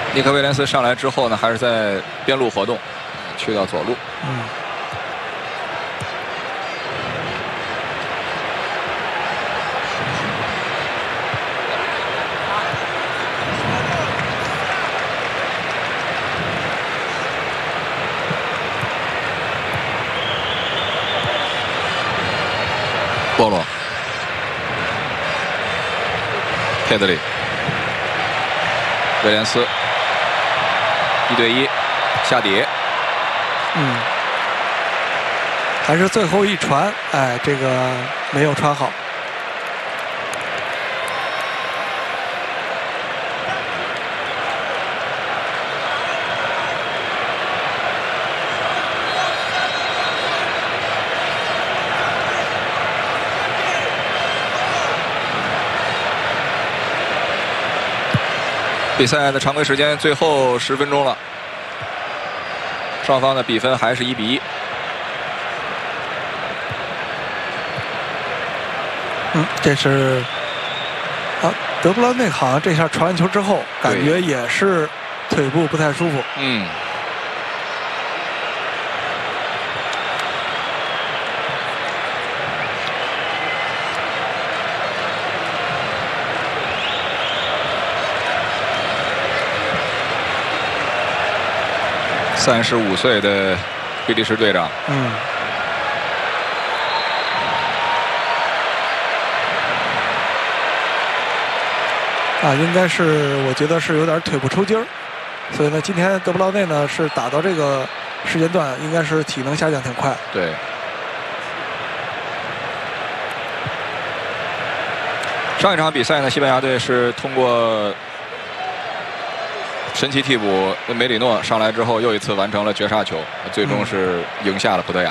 尼克威廉斯上来之后呢，还是在边路活动，去到左路。波罗，佩德里，威廉斯，1对1，下底。 还是最后一传，哎，这个没有传好。 比赛的常规时间最后10分钟了，双方的比分还是1比1。 这是德布劳内好像这下传完球之后，感觉也是腿部不太舒服。 35岁的比利时队长。 应该是我觉得是有点腿部抽筋儿，所以呢，今天德布劳内呢是打到这个时间段，应该是体能下降挺快。 对。上一场比赛呢，西班牙队是通过神奇替补梅里诺上来之后，又一次完成了绝杀球，最终是赢下了葡萄牙。